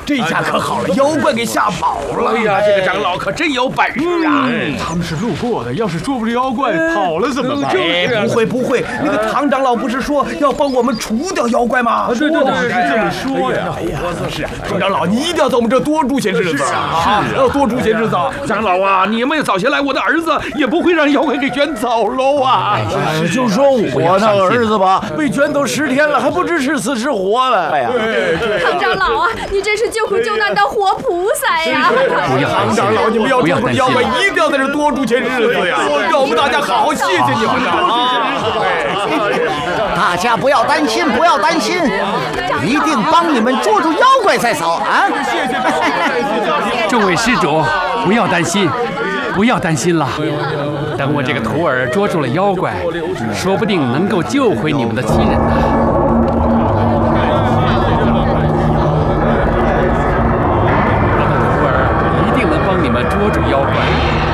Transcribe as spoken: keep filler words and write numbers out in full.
这下可好了，妖怪给吓跑了。 哎呀，这个长老可真有本事啊！ 他们是路过的，要是捉不住妖怪跑了怎么办？ 哎，不会不会，那个唐长老不是说要帮我们除掉妖怪吗？ 对对对，是这么说呀。 哎呀，是啊，唐长老，你一定要在我们这多住些日子啊！要多住些日子。 长老啊，你们早些来，我的儿子也不会让妖怪给卷走喽啊！ 就说我那个儿子吧，被卷走十天了，还不知是死是活了。哎呀， 唐长老啊，你真是救苦救难的活菩萨呀！ 不要唐长老，你们要捉住妖怪，一定要在这多住些日子呀！让我们大家好好谢谢你们啊！ 大家不要担心，不要担心，一定帮你们捉住妖怪再走啊！ 谢谢众位施主，不要担心，不要担心了。等我这个徒儿捉住了妖怪，说不定能够救回你们的亲人呢。我的徒儿一定能帮你们捉住妖怪。